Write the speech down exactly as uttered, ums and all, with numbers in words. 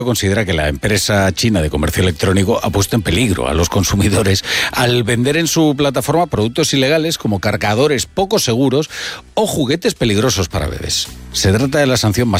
considera que la empresa china de comercio electrónico ha puesto en peligro a los consumidores al vender en su plataforma productos ilegales como cargadores poco seguros o juguetes peligrosos para bebés. Se trata de la sanción más